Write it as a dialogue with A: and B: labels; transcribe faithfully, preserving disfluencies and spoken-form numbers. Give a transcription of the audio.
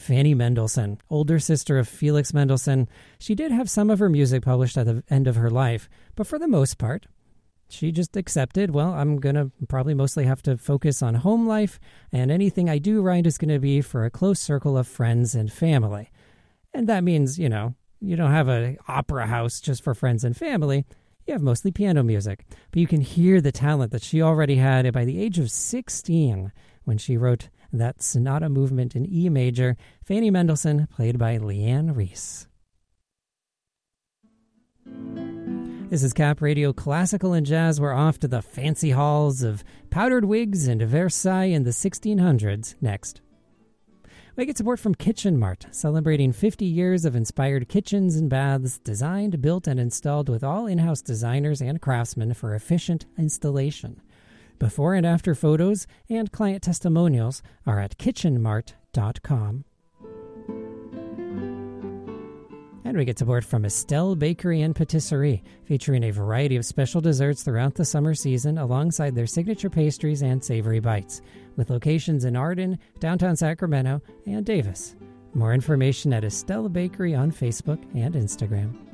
A: Fanny Mendelssohn, older sister of Felix Mendelssohn. She did have some of her music published at the end of her life, but for the most part, she just accepted, well, I'm going to probably mostly have to focus on home life, and anything I do write is going to be for a close circle of friends and family. And that means, you know, you don't have an opera house just for friends and family. You have mostly piano music. But you can hear the talent that she already had by the age of sixteen when she wrote that sonata movement in E major, Fanny Mendelssohn, played by Leanne Reese. This is Cap Radio Classical and Jazz. We're off to the fancy halls of powdered wigs and Versailles in the sixteen hundreds next. We get support from Kitchen Mart, celebrating fifty years of inspired kitchens and baths designed, built, and installed with all in-house designers and craftsmen for efficient installation. Before and after photos and client testimonials are at kitchen mart dot com. And we get support from Estelle Bakery and Patisserie, featuring a variety of special desserts throughout the summer season alongside their signature pastries and savory bites, with locations in Arden, downtown Sacramento, and Davis. More information at Estelle Bakery on Facebook and Instagram.